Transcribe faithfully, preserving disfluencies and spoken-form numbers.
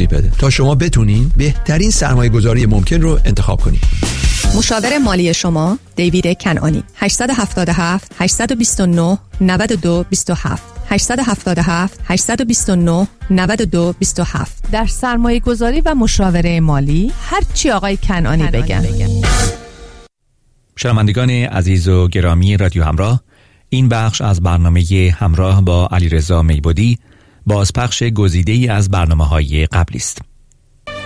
توضیح بده تا شما بتونین بهترین سرمایه گذاری ممکن رو انتخاب کنین. مشاور مالی شما دیوید کنعانی. هشت هفت هفت هشت دو نه نه دو دو هفت هشت هفت هفت هشت دو نه نه دو دو هفت. در سرمایه گذاری و مشاوره مالی هر چی آقای کنعانی بگن. شنوندگان عزیز و گرامی رادیو همراه، این بخش از برنامه همراه با علیرضا میبودی بازپخش گزیده‌ای از برنامه‌های قبلی است.